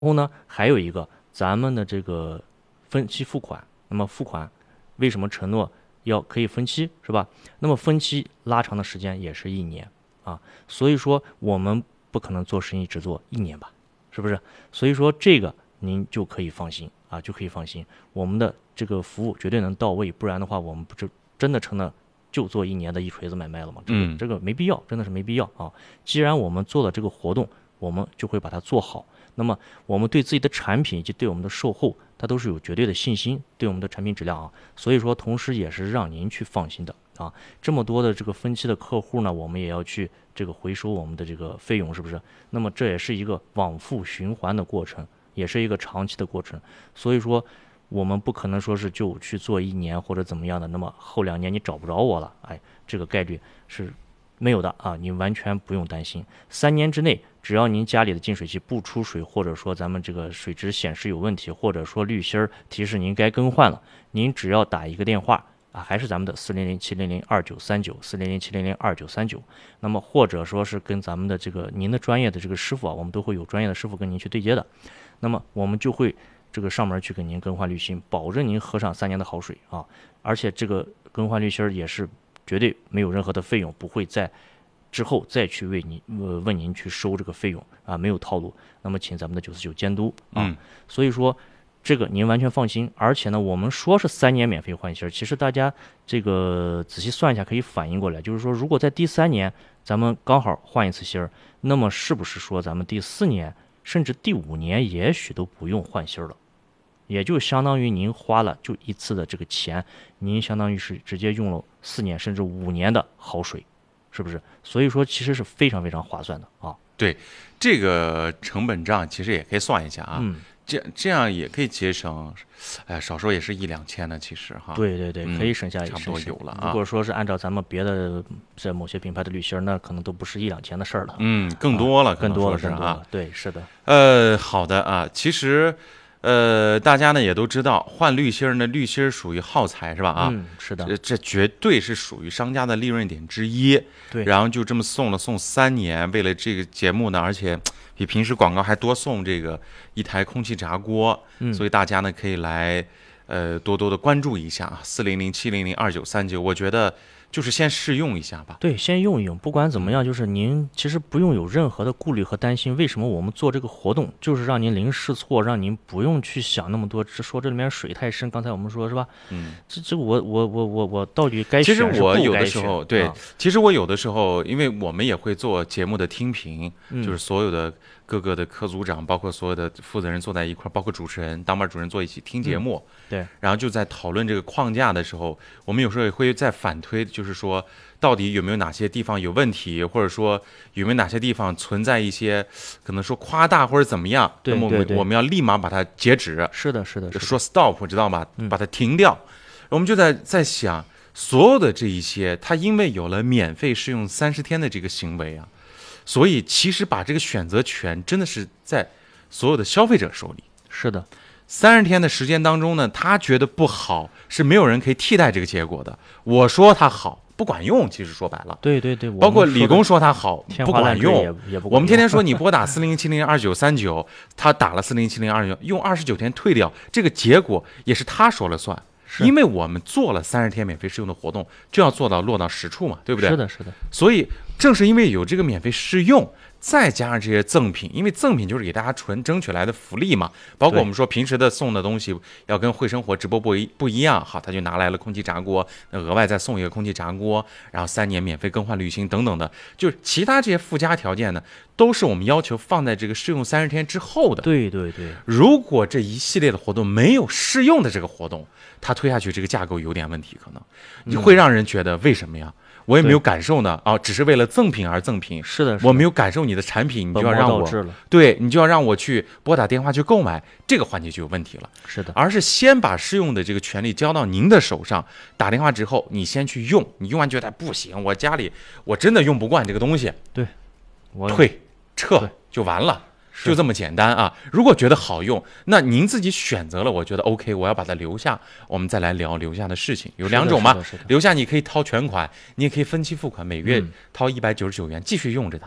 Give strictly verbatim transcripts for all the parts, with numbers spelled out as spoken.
后呢，还有一个咱们的这个分期付款，那么付款为什么承诺要可以分期是吧？那么分期拉长的时间也是一年啊，所以说我们不可能做生意只做一年吧，是不是？所以说这个您就可以放心啊，就可以放心，我们的这个服务绝对能到位，不然的话我们不就真的成了就做一年的一锤子买卖了吗？这个、 嗯， 这个没必要，真的是没必要啊。既然我们做了这个活动，我们就会把它做好。那么我们对自己的产品以及对我们的售后，它都是有绝对的信心，对我们的产品质量啊，所以说同时也是让您去放心的啊。这么多的这个分期的客户呢，我们也要去这个回收我们的这个费用，是不是？那么这也是一个往复循环的过程，也是一个长期的过程。所以说我们不可能说是就去做一年或者怎么样的，那么后两年你找不着我了，哎，这个概率是没有的啊，你完全不用担心。三年之内，只要您家里的净水器不出水，或者说咱们这个水质显示有问题，或者说滤芯儿提示您该更换了，您只要打一个电话啊，还是咱们的四零零七零零二九三九四零零七零零二九三九，那么或者说是跟咱们的这个您的专业的这个师傅啊，我们都会有专业的师傅跟您去对接的，那么我们就会这个上门去给您更换滤芯，保证您喝上三年的好水啊！而且这个更换滤芯也是绝对没有任何的费用，不会在之后再去为您呃问您去收这个费用啊，没有套路。那么请咱们的九四九监督啊， 嗯， 所以说这个您完全放心。而且呢，我们说是三年免费换芯，其实大家这个仔细算一下，可以反应过来，就是说如果在第三年咱们刚好换一次芯儿，那么是不是说咱们第四年甚至第五年也许都不用换芯了？也就相当于您花了就一次的这个钱，您相当于是直接用了四年甚至五年的好水，是不是？所以说其实是非常非常划算的啊。 对，这个成本账其实也可以算一下啊， 嗯， 这这样也可以节省，哎，少说也是一两千的，其实哈。 对对对， 嗯可以省下差不多省有了啊如果说是按照咱们别的在某些品牌的滤芯，那可能都不是一两千的事儿了。 嗯，更多了， 啊、更多了， 可能说是啊更多了。对，是的。 呃，好的啊，其实。呃，大家呢也都知道，换滤芯儿呢，滤芯儿属于耗材是吧？啊， 嗯，是的， 这这绝对是属于商家的利润点之一。 对， 然后就这么送了送三年，为了这个节目呢，而且比平时广告还多送这个一台空气炸锅， 嗯， 所以大家呢可以来呃多多的关注一下啊，四零零七零零二九三九，我觉得就是先试用一下吧。 对，先用一用，不管怎么样，就是您其实不用有任何的顾虑和担心。为什么我们做这个活动，就是让您零试错，让您不用去想那么多，只说这里面水太深。刚才我们说是吧？ 嗯， 这这我我我我我到底该其选是实我有的不该选时候对， 啊其实我有的时候，因为我们也会做节目的听评， 嗯就是所有的各个的科组长，包括所有的负责人坐在一块儿，包括主持人、当班主任坐一起听节目。 对， 然后就在讨论这个框架的时候，我们有时候也会在反推，就是说到底有没有哪些地方有问题，或者说有没有哪些地方存在一些可能说夸大或者怎么样， 对那么我们对对我们要立马把它截止， 是的，是的，是的说 stop， 知道吧？ 嗯把它停掉。我们就在在想，所有的这一些，它因为有了免费试用三十天的这个行为啊，所以其实把这个选择权真的是在所有的消费者手里。 是的， 三十天的时间当中呢，他觉得不好，是没有人可以替代这个结果的。我说它好，不管用，其实说白了。 对对对， 包括理工说说它好， 天不管花乱坠也用。 也不管我们天天用说你拨打四零七零二九三九，他打了四零七零二九，用二十九天退掉，这个结果也是他说了算。 是因为我们做了三十天免费试用的活动，就要做到落到实处嘛，对不对？ 是的，是的， 所以正是因为有这个免费试用，再加上这些赠品，因为赠品就是给大家纯争取来的福利嘛，包括我们说平时的送的东西要跟会生活直播不一不一样，好，他就拿来了空气炸锅，那额外再送一个空气炸锅，然后三年免费更换滤芯等等的，就是其他这些附加条件呢，都是我们要求放在这个试用三十天之后的。 对对对， 如果这一系列的活动没有试用的这个活动，它推下去这个架构有点问题，可能你会让人觉得为什么呀？我也没有感受呢啊，只是为了赠品而赠品。 是的，是的我没有感受你的产品，你就要让我本末倒置了对你就要让我去拨打电话去购买，这个环节就有问题了。 是的， 而是先把试用的这个权利交到您的手上，打电话之后你先去用，你用完觉得不行，我家里我真的用不惯这个东西， 对，我退撤对就完了。就这么简单啊！如果觉得好用，那您自己选择了，我觉得 OK， 我要把它留下，我们再来聊留下的事情。有两种嘛，留下你可以掏全款，你也可以分期付款，每月掏一百九十九元继续用着它。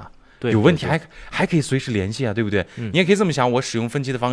对， 有问题对还还可以随时联系啊，对不对？ 嗯你也可以这么想，我使用分期的方